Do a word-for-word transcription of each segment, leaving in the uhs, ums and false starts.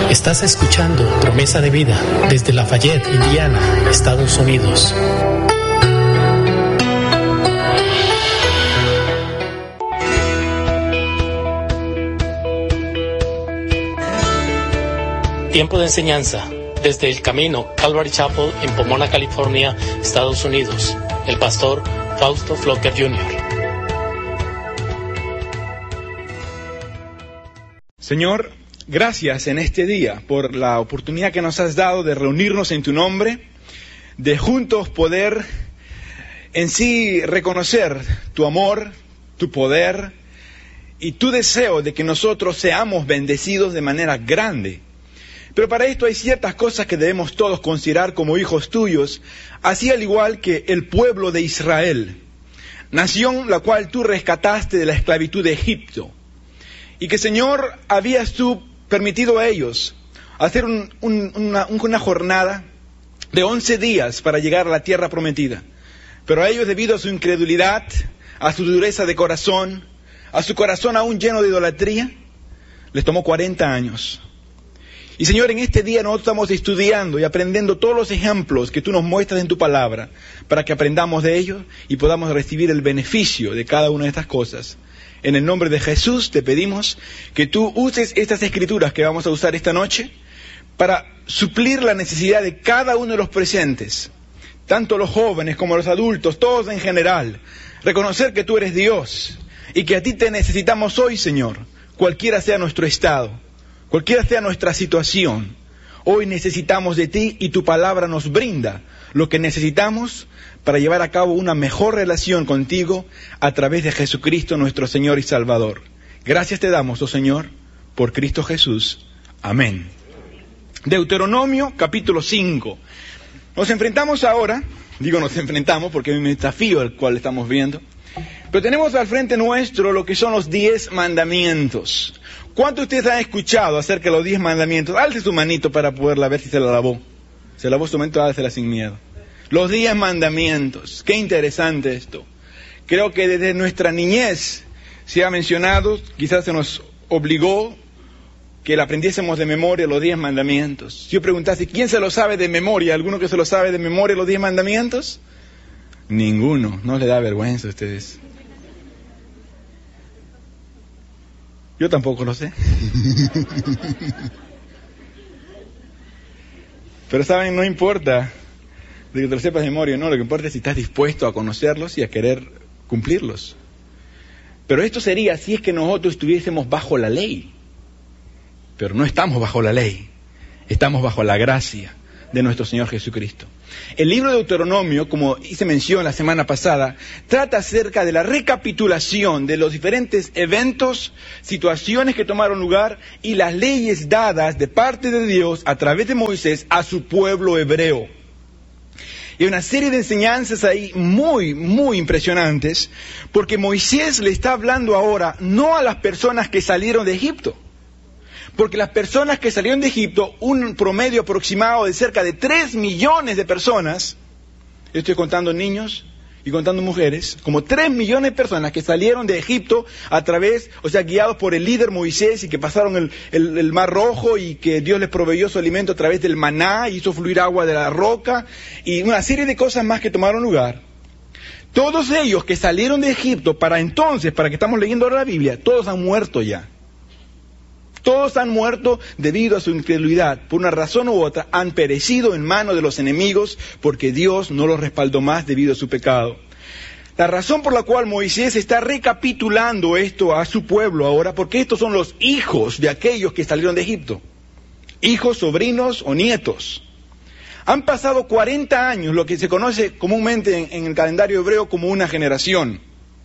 Estás escuchando Promesa de Vida desde Lafayette, Indiana, Estados Unidos. Tiempo de enseñanza desde El Camino, Calvary Chapel en Pomona, California, Estados Unidos. El pastor Fausto Flocker junior Señor, gracias en este día por la oportunidad que nos has dado de reunirnos en tu nombre, de juntos poder en sí reconocer tu amor, tu poder y tu deseo de que nosotros seamos bendecidos de manera grande. Pero para esto hay ciertas cosas que debemos todos considerar como hijos tuyos, así al igual que el pueblo de Israel, nación la cual tú rescataste de la esclavitud de Egipto, y que, Señor, habías tú permitido a ellos hacer un, un, una, una jornada de once días para llegar a la tierra prometida. Pero a ellos, debido a su incredulidad, a su dureza de corazón, a su corazón aún lleno de idolatría, les tomó cuarenta años. Y Señor, en este día nosotros estamos estudiando y aprendiendo todos los ejemplos que tú nos muestras en tu palabra, para que aprendamos de ellos y podamos recibir el beneficio de cada una de estas cosas. En el nombre de Jesús te pedimos que tú uses estas escrituras que vamos a usar esta noche para suplir la necesidad de cada uno de los presentes, tanto los jóvenes como los adultos, todos en general, reconocer que tú eres Dios y que a ti te necesitamos hoy, Señor, cualquiera sea nuestro estado. Cualquiera sea nuestra situación, hoy necesitamos de ti y tu palabra nos brinda lo que necesitamos para llevar a cabo una mejor relación contigo a través de Jesucristo nuestro Señor y Salvador. Gracias te damos, oh Señor, por Cristo Jesús. Amén. Deuteronomio capítulo cinco. Nos enfrentamos ahora, digo nos enfrentamos porque hay un desafío al cual estamos viendo, pero tenemos al frente nuestro lo que son los diez mandamientos. ¿Cuántos de ustedes han escuchado acerca de los diez mandamientos? Alce su manito para poderla ver si se la lavó. Se lavó su manito, álcela sin miedo. Los diez mandamientos. Qué interesante esto. Creo que desde nuestra niñez se ha mencionado, quizás se nos obligó que la aprendiésemos de memoria los diez mandamientos. Si yo preguntase, ¿quién se lo sabe de memoria? ¿Alguno que se lo sabe de memoria los diez mandamientos? Ninguno. No le da vergüenza a ustedes. Yo tampoco lo sé. Pero saben, no importa de que te lo sepas de memoria, no, lo que importa es si estás dispuesto a conocerlos y a querer cumplirlos. Pero esto sería si es que nosotros estuviésemos bajo la ley. Pero no estamos bajo la ley, estamos bajo la gracia de nuestro Señor Jesucristo. El libro de Deuteronomio, como hice mención la semana pasada, trata acerca de la recapitulación de los diferentes eventos, situaciones que tomaron lugar y las leyes dadas de parte de Dios a través de Moisés a su pueblo hebreo. Y hay una serie de enseñanzas ahí muy, muy impresionantes, porque Moisés le está hablando ahora no a las personas que salieron de Egipto, porque las personas que salieron de Egipto, un promedio aproximado de cerca de tres millones de personas, estoy contando niños y contando mujeres, como tres millones de personas que salieron de Egipto a través, o sea, guiados por el líder Moisés y que pasaron el, el, el Mar Rojo y que Dios les proveyó su alimento a través del maná y hizo fluir agua de la roca y una serie de cosas más que tomaron lugar. Todos ellos que salieron de Egipto para entonces, para que estamos leyendo ahora la Biblia, todos han muerto ya. Todos han muerto debido a su incredulidad. Por una razón u otra han perecido en manos de los enemigos porque Dios no los respaldó más debido a su pecado. La razón por la cual Moisés está recapitulando esto a su pueblo ahora, porque estos son los hijos de aquellos que salieron de Egipto. Hijos, sobrinos o nietos. Han pasado cuarenta años, lo que se conoce comúnmente en, en el calendario hebreo como una generación.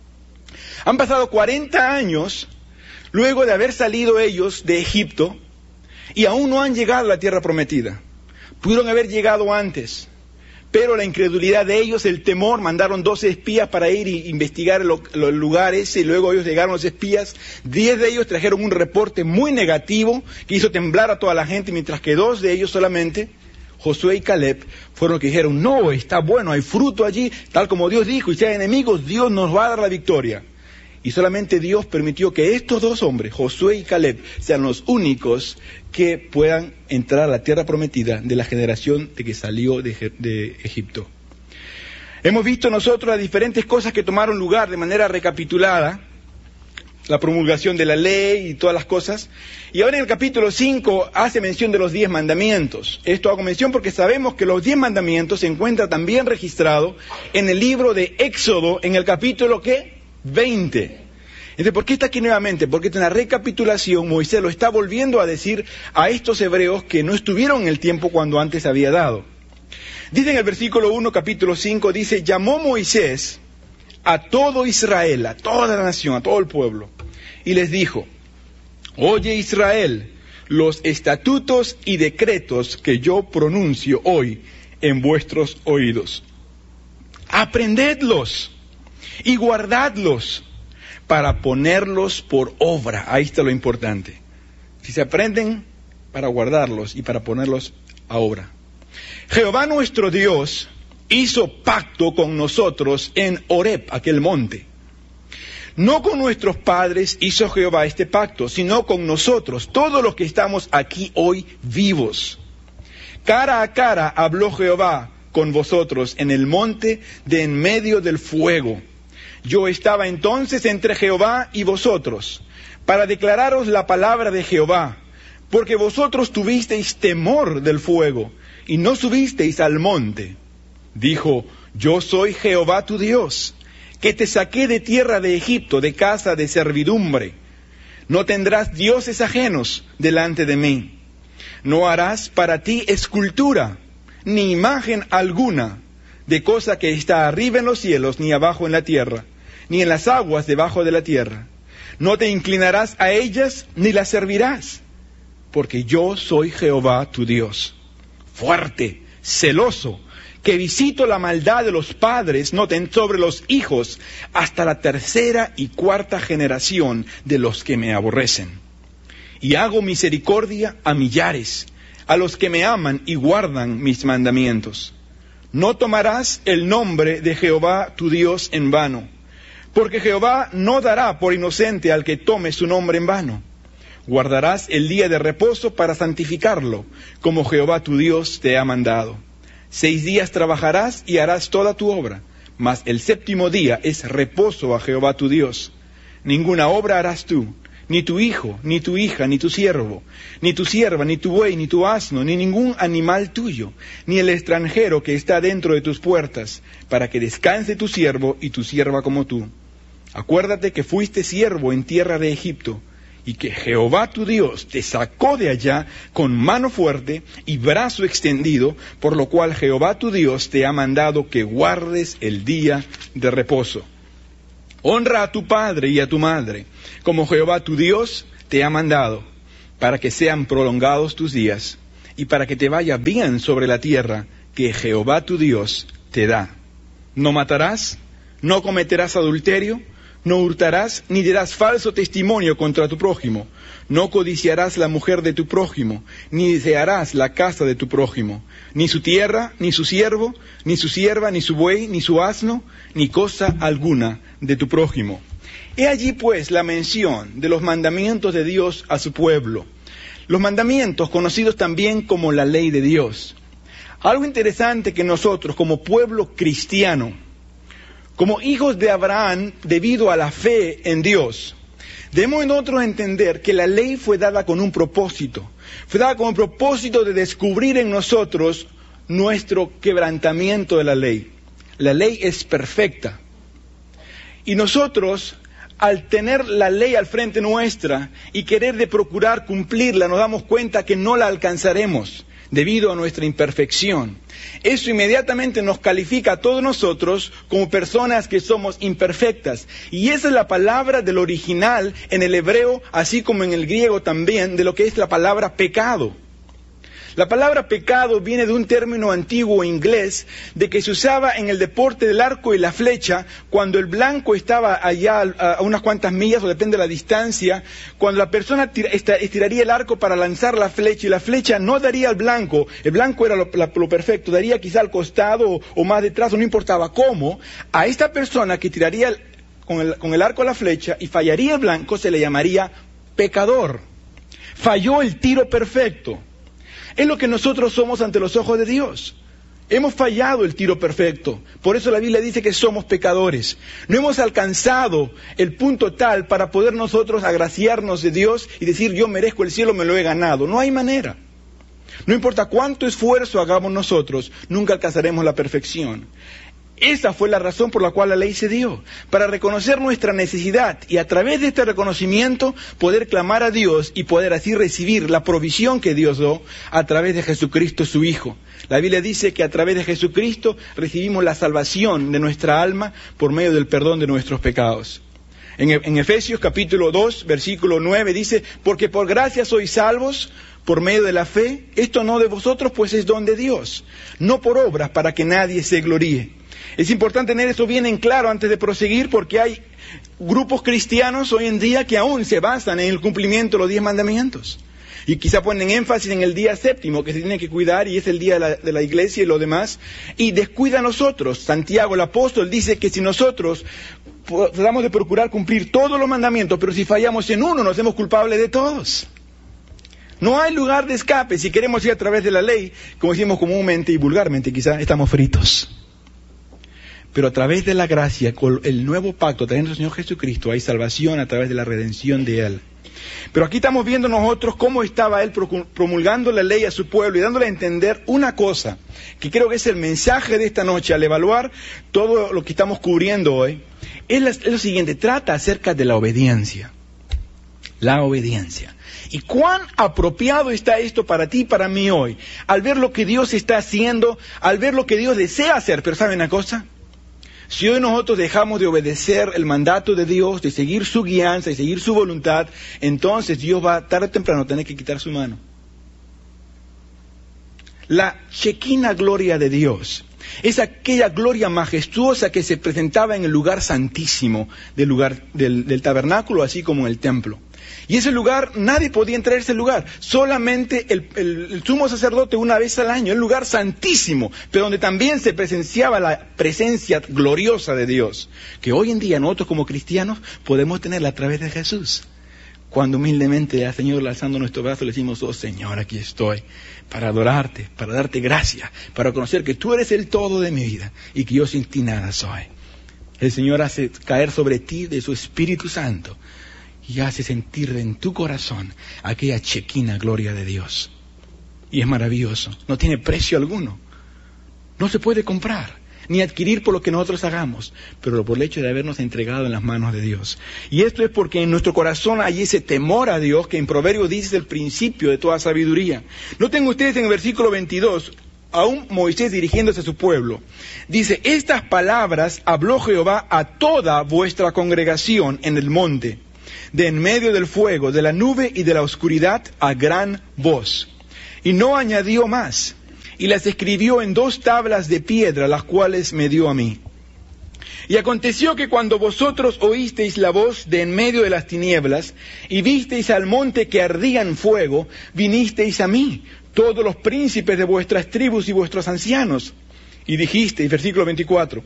Han pasado cuarenta años luego de haber salido ellos de Egipto, y aún no han llegado a la tierra prometida. Pudieron haber llegado antes, pero la incredulidad de ellos, el temor, mandaron doce espías para ir e investigar los lugares, y luego ellos llegaron los espías, diez de ellos trajeron un reporte muy negativo, que hizo temblar a toda la gente, mientras que dos de ellos solamente, Josué y Caleb, fueron los que dijeron, no, está bueno, hay fruto allí, tal como Dios dijo, y si hay enemigos, Dios nos va a dar la victoria. Y solamente Dios permitió que estos dos hombres, Josué y Caleb, sean los únicos que puedan entrar a la tierra prometida de la generación de que salió de, de Egipto. Hemos visto nosotros las diferentes cosas que tomaron lugar de manera recapitulada, la promulgación de la ley y todas las cosas. Y ahora en el capítulo cinco hace mención de los diez mandamientos. Esto hago mención porque sabemos que los diez mandamientos se encuentran también registrados en el libro de Éxodo, en el capítulo, ¿qué? veinte. Entonces, ¿por qué está aquí nuevamente? Porque en la recapitulación Moisés lo está volviendo a decir a estos hebreos que no estuvieron en el tiempo cuando antes había dado. Dice en el versículo uno, capítulo cinco, dice, llamó Moisés a todo Israel, a toda la nación, a todo el pueblo, y les dijo, oye Israel, los estatutos y decretos que yo pronuncio hoy en vuestros oídos. Aprendedlos y guardadlos para ponerlos por obra. Ahí está lo importante. Si se aprenden, para guardarlos y para ponerlos a obra. Jehová nuestro Dios hizo pacto con nosotros en Horeb, aquel monte. No con nuestros padres hizo Jehová este pacto, sino con nosotros, todos los que estamos aquí hoy vivos. Cara a cara habló Jehová con vosotros en el monte de en medio del fuego. Yo estaba entonces entre Jehová y vosotros, para declararos la palabra de Jehová, porque vosotros tuvisteis temor del fuego, y no subisteis al monte. Dijo, yo soy Jehová tu Dios, que te saqué de tierra de Egipto, de casa de servidumbre. No tendrás dioses ajenos delante de mí. No harás para ti escultura, ni imagen alguna, de cosa que está arriba en los cielos, ni abajo en la tierra, ni en las aguas debajo de la tierra. No te inclinarás a ellas, ni las servirás, porque yo soy Jehová tu Dios, fuerte, celoso, que visito la maldad de los padres, noten, sobre los hijos, hasta la tercera y cuarta generación de los que me aborrecen. Y hago misericordia a millares, a los que me aman y guardan mis mandamientos. No tomarás el nombre de Jehová tu Dios en vano, porque Jehová no dará por inocente al que tome su nombre en vano. Guardarás el día de reposo para santificarlo, como Jehová tu Dios te ha mandado. Seis días trabajarás y harás toda tu obra, mas el séptimo día es reposo a Jehová tu Dios. Ninguna obra harás tú, ni tu hijo, ni tu hija, ni tu siervo, ni tu sierva, ni tu buey, ni tu asno, ni ningún animal tuyo, ni el extranjero que está dentro de tus puertas, para que descanse tu siervo y tu sierva como tú. Acuérdate que fuiste siervo en tierra de Egipto, y que Jehová tu Dios te sacó de allá con mano fuerte y brazo extendido, por lo cual Jehová tu Dios te ha mandado que guardes el día de reposo. Honra a tu padre y a tu madre, como Jehová tu Dios te ha mandado, para que sean prolongados tus días, y para que te vaya bien sobre la tierra que Jehová tu Dios te da. No matarás, no cometerás adulterio, no hurtarás, ni dirás falso testimonio contra tu prójimo. No codiciarás la mujer de tu prójimo, ni desearás la casa de tu prójimo, ni su tierra, ni su siervo, ni su sierva, ni su buey, ni su asno, ni cosa alguna de tu prójimo. He allí pues la mención de los mandamientos de Dios a su pueblo. Los mandamientos conocidos también como la ley de Dios. Algo interesante que nosotros como pueblo cristiano, como hijos de Abraham, debido a la fe en Dios, debemos nosotros entender que la ley fue dada con un propósito. Fue dada con el propósito de descubrir en nosotros nuestro quebrantamiento de la ley. La ley es perfecta. Y nosotros, al tener la ley al frente nuestra y querer de procurar cumplirla, nos damos cuenta que no la alcanzaremos debido a nuestra imperfección. Eso inmediatamente nos califica a todos nosotros como personas que somos imperfectas. Y esa es la palabra del original en el hebreo, así como en el griego también, de lo que es la palabra pecado. La palabra pecado viene de un término antiguo inglés de que se usaba en el deporte del arco y la flecha cuando el blanco estaba allá a unas cuantas millas, o depende de la distancia, cuando la persona estiraría el arco para lanzar la flecha y la flecha no daría al blanco, el blanco era lo, lo perfecto, daría quizá al costado o, o más detrás, o no importaba cómo, a esta persona que tiraría con el, con el arco a la flecha y fallaría el blanco, se le llamaría pecador. Falló el tiro perfecto. Es lo que nosotros somos ante los ojos de Dios. Hemos fallado el tiro perfecto. Por eso la Biblia dice que somos pecadores. No hemos alcanzado el punto tal para poder nosotros agraciarnos de Dios y decir yo merezco el cielo, me lo he ganado. No hay manera. No importa cuánto esfuerzo hagamos nosotros, nunca alcanzaremos la perfección. Esa fue la razón por la cual la ley se dio, para reconocer nuestra necesidad y a través de este reconocimiento poder clamar a Dios y poder así recibir la provisión que Dios dio a través de Jesucristo su Hijo. La Biblia dice que a través de Jesucristo recibimos la salvación de nuestra alma por medio del perdón de nuestros pecados. En, en Efesios capítulo dos, versículo nueve dice, porque por gracia sois salvos por medio de la fe, esto no de vosotros, pues es don de Dios, no por obras para que nadie se gloríe. Es importante tener eso bien en claro antes de proseguir, porque hay grupos cristianos hoy en día que aún se basan en el cumplimiento de los diez mandamientos. Y quizá ponen énfasis en el día séptimo, que se tiene que cuidar, y es el día de la, de la iglesia y lo demás, y descuida a nosotros. Santiago el apóstol dice que si nosotros tratamos de procurar cumplir todos los mandamientos, pero si fallamos en uno, nos hacemos culpables de todos. No hay lugar de escape. Si queremos ir a través de la ley, como decimos comúnmente y vulgarmente, quizá estamos fritos. Pero a través de la gracia, con el nuevo pacto, trayendo al Señor Jesucristo, hay salvación a través de la redención de Él. Pero aquí estamos viendo nosotros cómo estaba Él promulgando la ley a su pueblo y dándole a entender una cosa, que creo que es el mensaje de esta noche al evaluar todo lo que estamos cubriendo hoy, es lo siguiente, trata acerca de la obediencia. La obediencia. ¿Y cuán apropiado está esto para ti y para mí hoy? Al ver lo que Dios está haciendo, al ver lo que Dios desea hacer, pero ¿saben una cosa? Si hoy nosotros dejamos de obedecer el mandato de Dios, de seguir su guianza y seguir su voluntad, entonces Dios va tarde o temprano tener que quitar su mano. La Shekinah gloria de Dios es aquella gloria majestuosa que se presentaba en el lugar santísimo del, lugar, del, del tabernáculo, así como en el templo. Y ese lugar, nadie podía entrar a ese lugar, solamente el, el, el sumo sacerdote una vez al año, el lugar santísimo, pero donde también se presenciaba la presencia gloriosa de Dios, que hoy en día nosotros como cristianos podemos tenerla a través de Jesús. Cuando humildemente al Señor, alzando nuestro brazo, le decimos, oh Señor, aquí estoy, para adorarte, para darte gracia, para conocer que tú eres el todo de mi vida y que yo sin ti nada soy. El Señor hace caer sobre ti de su Espíritu Santo y hace sentir en tu corazón aquella Shekinah gloria de Dios. Y es maravilloso, no tiene precio alguno, no se puede comprar ni adquirir por lo que nosotros hagamos, pero por el hecho de habernos entregado en las manos de Dios. Y esto es porque en nuestro corazón hay ese temor a Dios que en Proverbios dice es el principio de toda sabiduría. Noten ustedes en el versículo veintidós, aún Moisés dirigiéndose a su pueblo, dice, estas palabras habló Jehová a toda vuestra congregación en el monte, de en medio del fuego, de la nube y de la oscuridad a gran voz. Y no añadió más. Y las escribió en dos tablas de piedra, las cuales me dio a mí. Y aconteció que cuando vosotros oísteis la voz de en medio de las tinieblas, y visteis al monte que ardía en fuego, vinisteis a mí, todos los príncipes de vuestras tribus y vuestros ancianos. Y dijisteis, versículo veinticuatro,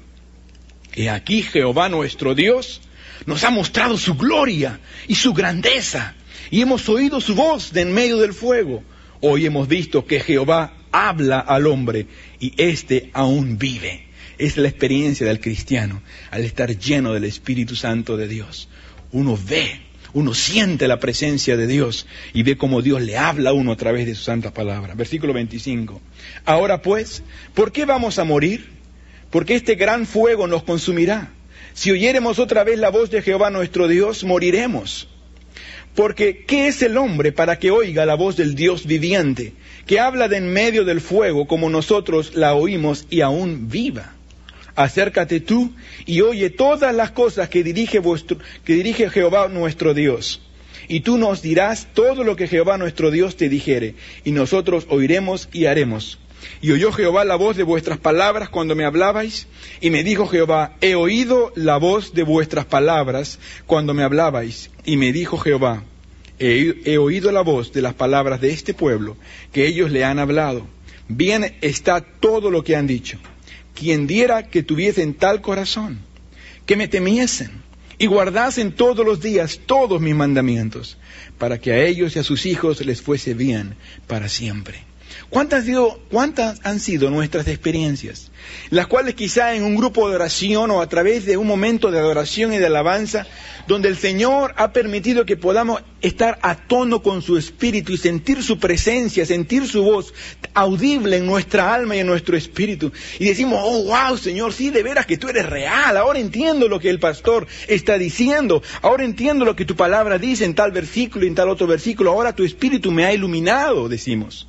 he aquí Jehová nuestro Dios nos ha mostrado su gloria y su grandeza, y hemos oído su voz de en medio del fuego. Hoy hemos visto que Jehová habla al hombre y éste aún vive. Es la experiencia del cristiano al estar lleno del Espíritu Santo de Dios. Uno ve, uno siente la presencia de Dios y ve cómo Dios le habla a uno a través de su santa palabra. Versículo veinticinco. Ahora pues, ¿por qué vamos a morir? Porque este gran fuego nos consumirá. Si oyéremos otra vez la voz de Jehová nuestro Dios, moriremos. Porque, ¿qué es el hombre para que oiga la voz del Dios viviente, que habla de en medio del fuego como nosotros la oímos y aún viva? Acércate tú y oye todas las cosas que dirige, vuestro, que dirige Jehová nuestro Dios. Y tú nos dirás todo lo que Jehová nuestro Dios te dijere, y nosotros oiremos y haremos. Y oyó Jehová la voz de vuestras palabras cuando me hablabais, y me dijo Jehová, he oído la voz de vuestras palabras cuando me hablabais. Y me dijo Jehová, he, he oído la voz de las palabras de este pueblo, que ellos le han hablado. Bien está todo lo que han dicho. Quien diera que tuviesen tal corazón, que me temiesen, y guardasen todos los días todos mis mandamientos, para que a ellos y a sus hijos les fuese bien para siempre. ¿Cuántas, sido, ¿Cuántas han sido nuestras experiencias? Las cuales quizá en un grupo de oración o a través de un momento de adoración y de alabanza, donde el Señor ha permitido que podamos estar a tono con su espíritu y sentir su presencia, sentir su voz audible en nuestra alma y en nuestro espíritu. Y decimos, oh wow Señor, sí, de veras que tú eres real, ahora entiendo lo que el pastor está diciendo, ahora entiendo lo que tu palabra dice en tal versículo y en tal otro versículo, ahora tu espíritu me ha iluminado, decimos.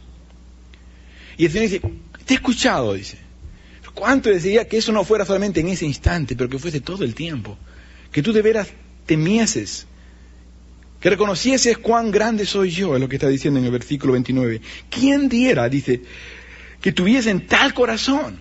Y el Señor dice, te he escuchado, dice. ¿Cuánto desearía que eso no fuera solamente en ese instante, pero que fuese todo el tiempo? Que tú de veras temieses, que reconocieses cuán grande soy yo, es lo que está diciendo en el versículo veintinueve. ¿Quién diera, dice, que tuviesen tal corazón,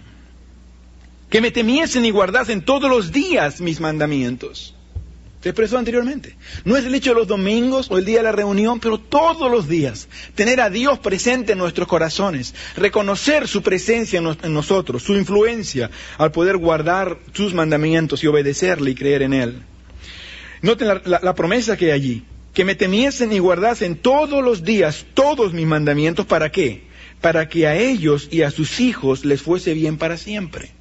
que me temiesen y guardasen todos los días mis mandamientos? Se expresó anteriormente. No es el hecho de los domingos o el día de la reunión, pero todos los días. Tener a Dios presente en nuestros corazones. Reconocer su presencia en, nos, en nosotros, su influencia, al poder guardar sus mandamientos y obedecerle y creer en Él. Noten la, la, la promesa que hay allí. Que me temiesen y guardasen todos los días, todos mis mandamientos. ¿Para qué? Para que a ellos y a sus hijos les fuese bien para siempre.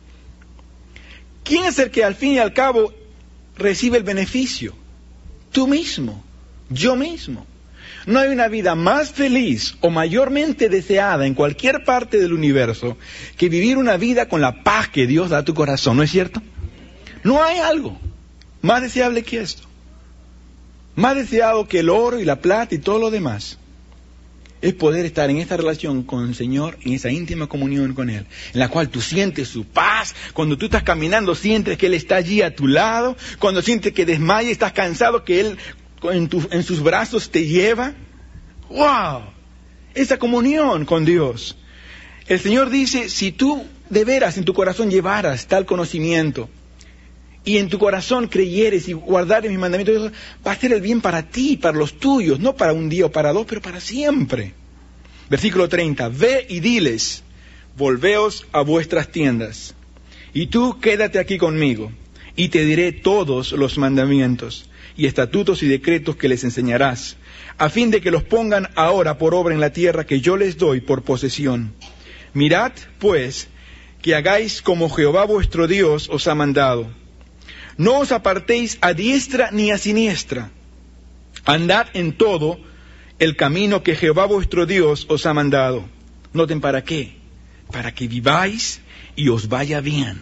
¿Quién es el que al fin y al cabo recibe el beneficio? Tú mismo, yo mismo. No hay una vida más feliz o mayormente deseada en cualquier parte del universo que vivir una vida con la paz que Dios da a tu corazón, ¿no es cierto? No hay algo más deseable que esto. Más deseado que el oro y la plata y todo lo demás. Es poder estar en esta relación con el Señor, en esa íntima comunión con Él, en la cual tú sientes su paz. Cuando tú estás caminando, sientes que Él está allí a tu lado. Cuando sientes que desmayas, estás cansado, que Él en, tu, en sus brazos te lleva. ¡Wow! Esa comunión con Dios. El Señor dice, si tú de veras en tu corazón llevaras tal conocimiento, y en tu corazón creyeres y guardares mis mandamientos, va a ser el bien para ti, para los tuyos, no para un día o para dos, pero para siempre. Versículo treinta, ve y diles, volveos a vuestras tiendas, y tú quédate aquí conmigo, y te diré todos los mandamientos, y estatutos y decretos que les enseñarás, a fin de que los pongan ahora por obra en la tierra que yo les doy por posesión. Mirad, pues, que hagáis como Jehová vuestro Dios os ha mandado. No os apartéis a diestra ni a siniestra. Andad en todo el camino que Jehová vuestro Dios os ha mandado. Noten para qué. Para que viváis y os vaya bien.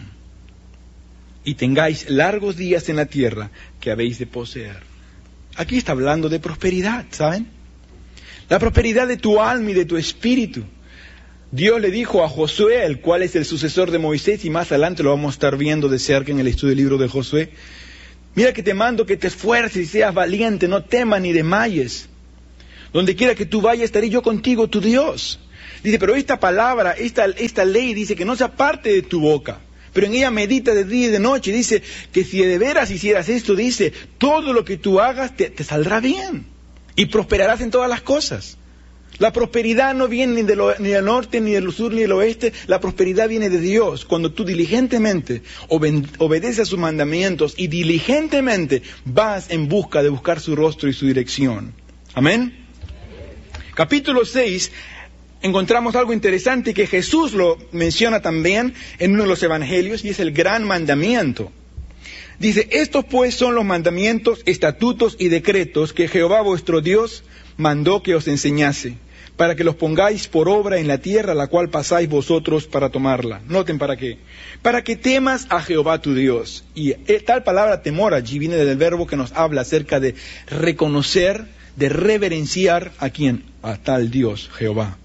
Y tengáis largos días en la tierra que habéis de poseer. Aquí está hablando de prosperidad, ¿saben? La prosperidad de tu alma y de tu espíritu. Dios le dijo a Josué, el cual es el sucesor de Moisés, y más adelante lo vamos a estar viendo de cerca en el estudio del libro de Josué. Mira que te mando que te esfuerces y seas valiente, no temas ni desmayes. Donde quiera que tú vayas, estaré yo contigo, tu Dios. Dice, pero esta palabra, esta, esta ley dice que no se aparte de tu boca, pero en ella medita de día y de noche. Dice que si de veras hicieras esto, dice, todo lo que tú hagas te, te saldrá bien y prosperarás en todas las cosas. La prosperidad no viene ni, de lo, ni del norte, ni del sur, ni del oeste. La prosperidad viene de Dios. Cuando tú diligentemente obede- obedeces a sus mandamientos y diligentemente vas en busca de buscar su rostro y su dirección. Amén. Capítulo seis, encontramos algo interesante que Jesús lo menciona también en uno de los evangelios, y es el gran mandamiento. Dice, estos pues son los mandamientos, estatutos y decretos que Jehová vuestro Dios mandó que os enseñase, para que los pongáis por obra en la tierra a la cual pasáis vosotros para tomarla. Noten para qué. Para que temas a Jehová tu Dios. Y tal palabra temor allí viene del verbo que nos habla acerca de reconocer, de reverenciar a quién, a tal Dios, Jehová.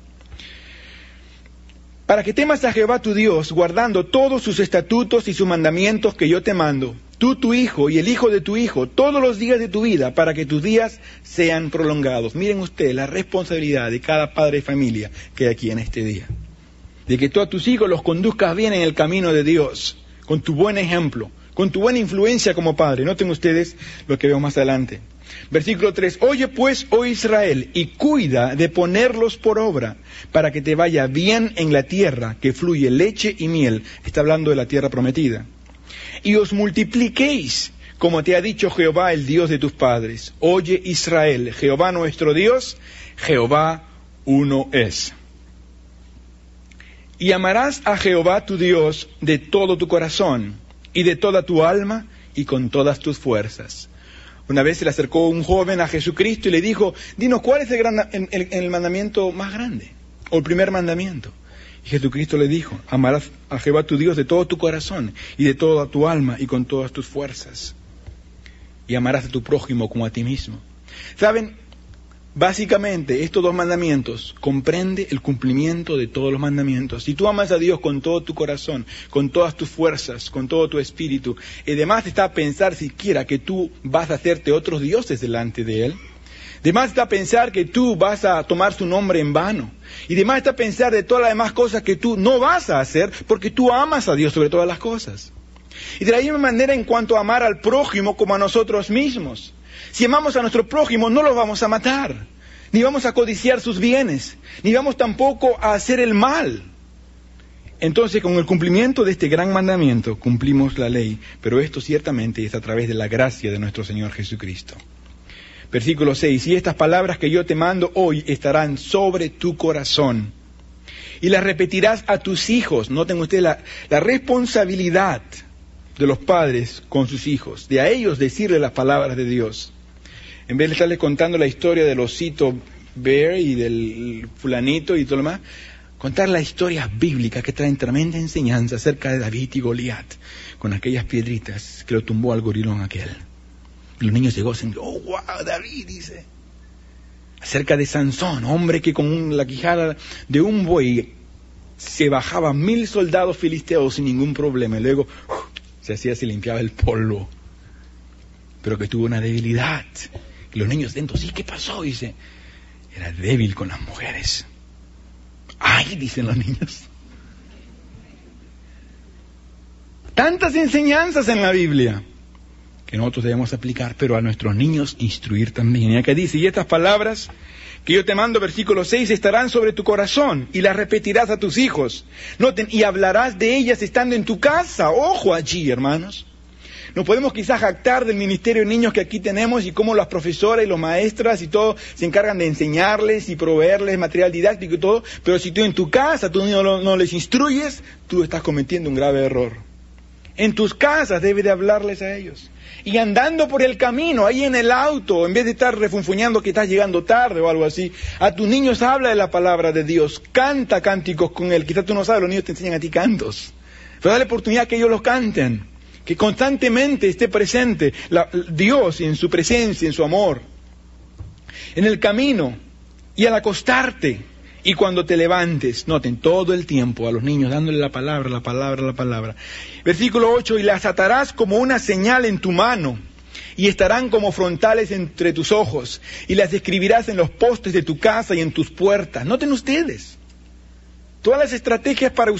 Para que temas a Jehová tu Dios, guardando todos sus estatutos y sus mandamientos que yo te mando, tú, tu hijo y el hijo de tu hijo, todos los días de tu vida, para que tus días sean prolongados. Miren ustedes la responsabilidad de cada padre de familia que hay aquí en este día. De que tú a tus hijos los conduzcas bien en el camino de Dios, con tu buen ejemplo, con tu buena influencia como padre. Noten ustedes lo que vemos más adelante. Versículo tres, oye pues, oh Israel, y cuida de ponerlos por obra, para que te vaya bien en la tierra que fluye leche y miel. Está hablando de la tierra prometida. Y os multipliquéis como te ha dicho Jehová, el Dios de tus padres. Oye, Israel, Jehová nuestro Dios, Jehová uno es. Y amarás a Jehová tu Dios de todo tu corazón, y de toda tu alma, y con todas tus fuerzas. Una vez se le acercó un joven a Jesucristo y le dijo, dinos, ¿cuál es el, gran, el, el, el mandamiento más grande? O el primer mandamiento. Y Jesucristo le dijo, amarás a Jehová tu Dios de todo tu corazón, y de toda tu alma, y con todas tus fuerzas. Y amarás a tu prójimo como a ti mismo. ¿Saben? Básicamente, estos dos mandamientos comprende el cumplimiento de todos los mandamientos. Si tú amas a Dios con todo tu corazón, con todas tus fuerzas, con todo tu espíritu, y además está a pensar siquiera que tú vas a hacerte otros dioses delante de Él, además está a pensar que tú vas a tomar su nombre en vano, y además está a pensar de todas las demás cosas que tú no vas a hacer, porque tú amas a Dios sobre todas las cosas. Y de la misma manera en cuanto a amar al prójimo como a nosotros mismos. Si amamos a nuestro prójimo, no lo vamos a matar, ni vamos a codiciar sus bienes, ni vamos tampoco a hacer el mal. Entonces, con el cumplimiento de este gran mandamiento, cumplimos la ley, pero esto ciertamente es a través de la gracia de nuestro Señor Jesucristo. Versículo seis, y estas palabras que yo te mando hoy estarán sobre tu corazón, y las repetirás a tus hijos. Noten ustedes la, la responsabilidad de los padres con sus hijos, de a ellos decirle las palabras de Dios. En vez de estarles contando la historia del osito Bear y del fulanito y todo lo demás, contar las historias bíblicas que traen tremenda enseñanza acerca de David y Goliat, con aquellas piedritas que lo tumbó al gorilón aquel. Y los niños se gozan, oh wow, David, dice. Acerca de Sansón, hombre que con un, la quijada de un buey se bajaba mil soldados filisteos sin ningún problema, y luego uh, se hacía, se limpiaba el polvo, pero que tuvo una debilidad. Y los niños dentro, sí, ¿qué pasó? Dice, era débil con las mujeres. ¡Ay!, dicen los niños. Tantas enseñanzas en la Biblia que nosotros debemos aplicar, pero a nuestros niños instruir también. Y acá dice, y estas palabras que yo te mando, versículo seis, estarán sobre tu corazón, y las repetirás a tus hijos. Noten, y hablarás de ellas estando en tu casa. Ojo allí, hermanos. Nos podemos quizás jactar del ministerio de niños que aquí tenemos y cómo las profesoras y los maestras y todo se encargan de enseñarles y proveerles material didáctico y todo, pero si tú en tu casa tú no, no les instruyes, tú estás cometiendo un grave error. En tus casas debes de hablarles a ellos. Y andando por el camino, ahí en el auto, en vez de estar refunfuñando que estás llegando tarde o algo así, a tus niños habla de la palabra de Dios, canta cánticos con Él. Quizás tú no sabes, los niños te enseñan a ti cantos, pero dale oportunidad que ellos los canten. Que constantemente esté presente la, Dios en su presencia, en su amor. En el camino y al acostarte y cuando te levantes. Noten, todo el tiempo a los niños dándole la palabra, la palabra, la palabra. Versículo ocho, y las atarás como una señal en tu mano y estarán como frontales entre tus ojos y las escribirás en los postes de tu casa y en tus puertas. Noten ustedes, todas las estrategias para